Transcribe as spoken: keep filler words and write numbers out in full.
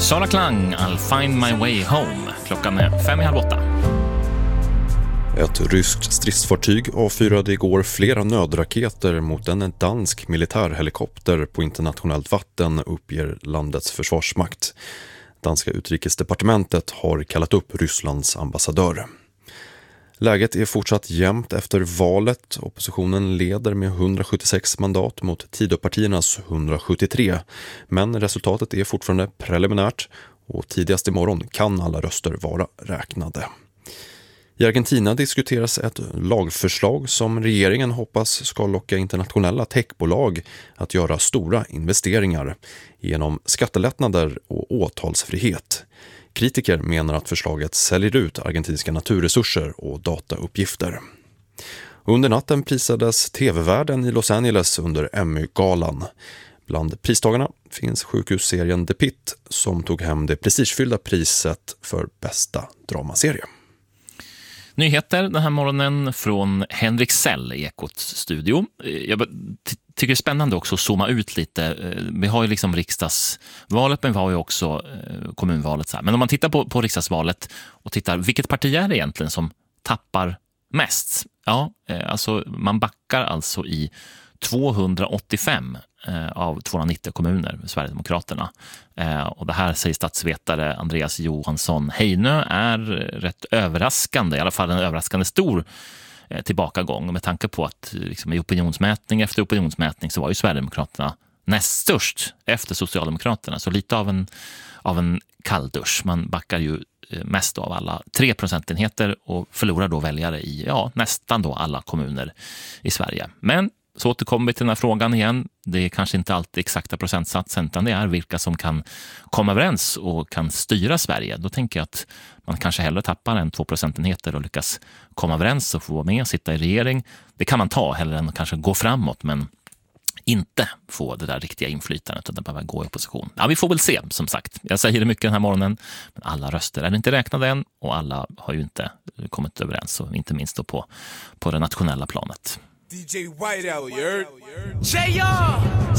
Sara Klang, I'll find my way home. Klockan är fem i halv åtta. Ett ryskt stridsfartyg avfyrade igår flera nödraketer mot en dansk militärhelikopter på internationellt vatten, uppger landets försvarsmakt. Danska utrikesdepartementet har kallat upp Rysslands ambassadör. Läget är fortsatt jämnt efter valet. Oppositionen leder med hundrasjuttiosex mandat mot Tidöpartiernas hundrasjuttiotre. Men resultatet är fortfarande preliminärt och tidigast imorgon kan alla röster vara räknade. I Argentina diskuteras ett lagförslag som regeringen hoppas ska locka internationella techbolag att göra stora investeringar genom skattelättnader och åtalsfrihet. Kritiker menar att förslaget säljer ut argentinska naturresurser och datauppgifter. Under natten prisades tv-världen i Los Angeles under Emmy-galan. Bland pristagarna finns sjukhusserien The Pitt som tog hem det prestigefyllda priset för bästa dramaserie. Nyheter den här morgonen från Henrik Sell i Ekots studio. Jag t- tycker det är spännande också att zooma ut lite. Vi har ju liksom riksdagsvalet, men vi har ju också kommunvalet. Så här. Men om man tittar på, på riksdagsvalet och tittar, vilket parti är det egentligen som tappar mest? Ja, alltså man backar alltså i tvåhundraåttiofem av tvåhundranittio kommuner, Sverigedemokraterna. Och det här säger statsvetare Andreas Johansson Heinö är rätt överraskande, i alla fall en överraskande stor tillbakagång. Med tanke på att liksom, i opinionsmätning efter opinionsmätning så var ju Sverigedemokraterna näst störst efter Socialdemokraterna. Så lite av en, av en kalldusch. Man backar ju mest av alla tre procentenheter och förlorar då väljare i ja, nästan då alla kommuner i Sverige. Men så återkommer vi till den här frågan igen. Det är kanske inte alltid exakta procentsatsen, utan det är vilka som kan komma överens och kan styra Sverige. Då tänker jag att man kanske hellre tappar än två procentenheter och lyckas komma överens och få vara med och sitta i regering. Det kan man ta hellre än att kanske gå framåt, men inte få det där riktiga inflytandet utan bara gå i opposition. Ja, vi får väl se, som sagt. Jag säger det mycket den här morgonen, men alla röster är inte räknade än och alla har ju inte kommit överens, och inte minst då på, på det nationella planet. D J Whiteout, you heard? J R!